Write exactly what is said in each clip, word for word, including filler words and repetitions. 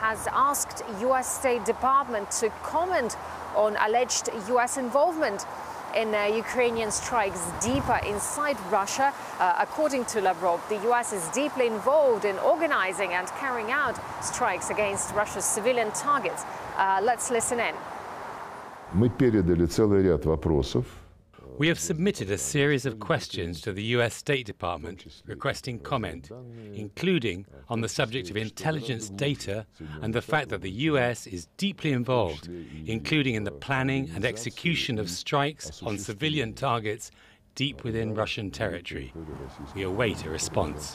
has asked U S State Department to comment on alleged U S involvement in uh, Ukrainian strikes deeper inside Russia. Uh, according to Lavrov, the U S is deeply involved in organizing and carrying out strikes against Russia's civilian targets. Uh, let's listen in. Мы передали целый ряд вопросов. We have submitted a series of questions to the U S State Department requesting comment, including on the subject of intelligence data and the fact that the U S is deeply involved, including in the planning and execution of strikes on civilian targets deep within Russian territory. We await a response.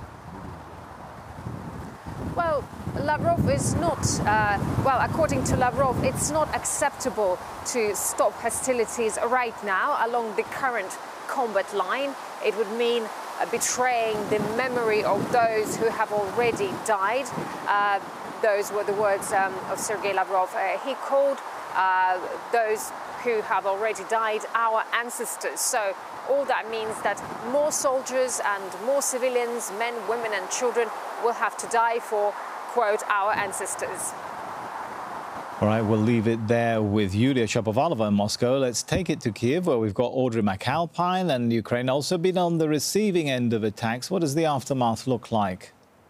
Well, Lavrov is not, uh, well, according to Lavrov, it's not acceptable to stop hostilities right now along the current combat line. It would mean uh, betraying the memory of those who have already died. Uh, those were the words um, of Sergei Lavrov. Uh, he called uh, those who have already died our ancestors. So all that means that more soldiers and more civilians, men, women and children, will have to die for, quote, our ancestors. All right, we'll leave it there with Yulia Shapovalova in Moscow. Let's take it to Kiev, where we've got Audrey McAlpine, and Ukraine also been on the receiving end of attacks. What does the aftermath look like?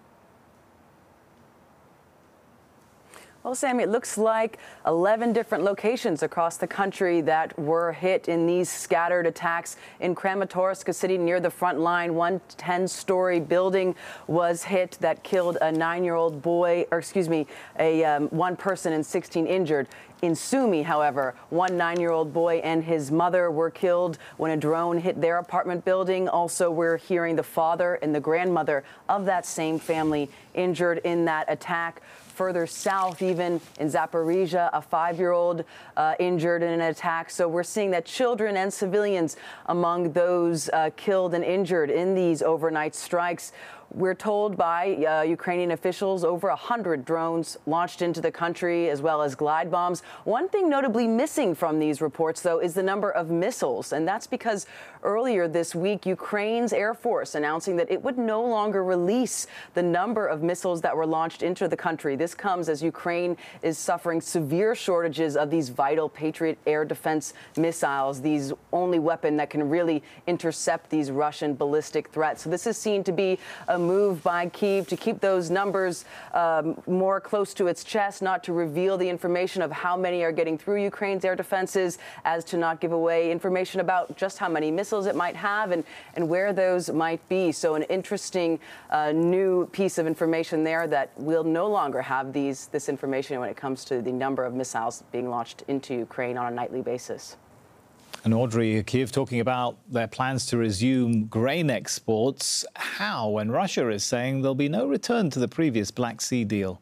Well, Sammy, it looks like eleven different locations across the country that were hit in these scattered attacks. In Kramatorsk, a city near the front line, one ten-story building was hit that killed a nine-year-old boy, or excuse me, a um, one person and sixteen injured. In Sumy, however, one nine-year-old boy and his mother were killed when a drone hit their apartment building. Also, we're hearing the father and the grandmother of that same family injured in that attack. Further south, even in Zaporizhia, a five-year-old uh, injured in an attack. So we're seeing that children and civilians among those uh, killed and injured in these overnight strikes. We're told by uh, Ukrainian officials over one hundred drones launched into the country, as well as glide bombs. One thing notably missing from these reports, though, is the number of missiles. And that's because earlier this week, Ukraine's Air Force announcing that it would no longer release the number of missiles that were launched into the country. This comes as Ukraine is suffering severe shortages of these vital Patriot air defense missiles, these only weapon that can really intercept these Russian ballistic threats. So this is seen to be a move by Kyiv to keep those numbers um, more close to its chest, not to reveal the information of how many are getting through Ukraine's air defenses, as to not give away information about just how many missiles it might have and, and where those might be. So an interesting uh, new piece of information there, that we'll no longer have these this information when it comes to the number of missiles being launched into Ukraine on a nightly basis. And Audrey, Kyiv talking about their plans to resume grain exports. How, when Russia is saying there'll be no return to the previous Black Sea deal?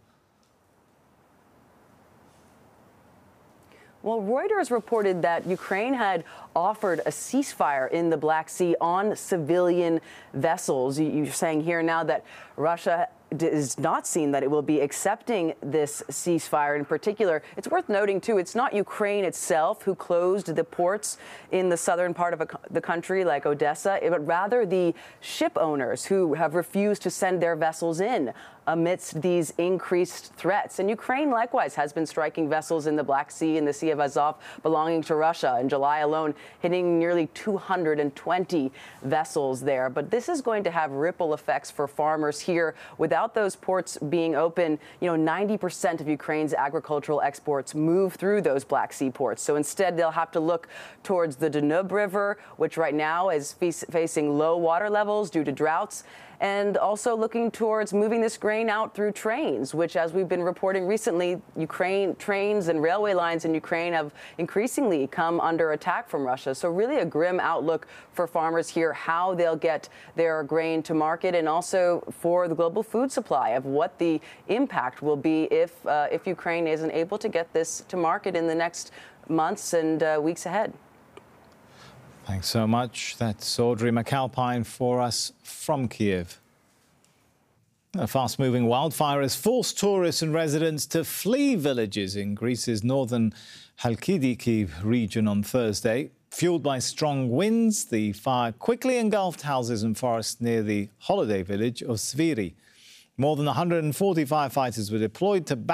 Well, Reuters reported that Ukraine had offered a ceasefire in the Black Sea on civilian vessels. You're saying here now that Russia is not seen that it will be accepting this ceasefire in particular. It's worth noting, too, it's not Ukraine itself who closed the ports in the southern part of a, the country, like Odessa, but rather the ship owners who have refused to send their vessels in amidst these increased threats. And Ukraine, likewise, has been striking vessels in the Black Sea and the Sea of Azov belonging to Russia. In July alone, hitting nearly two hundred twenty vessels there. But this is going to have ripple effects for farmers here. Without those ports being open, you know, ninety percent of Ukraine's agricultural exports move through those Black Sea ports. So instead, they'll have to look towards the Danube River, which right now is facing low water levels due to droughts, and also looking towards moving this grain out through trains, which, as we've been reporting recently, Ukraine trains and railway lines in Ukraine have increasingly come under attack from Russia. So really a grim outlook for farmers here, how they'll get their grain to market, and also for the global food supply, of what the impact will be if, uh, if Ukraine isn't able to get this to market in the next months and uh, weeks ahead. Thanks so much. That's Audrey McAlpine for us from Kyiv. A fast-moving wildfire has forced tourists and residents to flee villages in Greece's northern Halkidiki region on Thursday. Fueled by strong winds, the fire quickly engulfed houses and forests near the holiday village of Sviri. More than one hundred forty firefighters were deployed to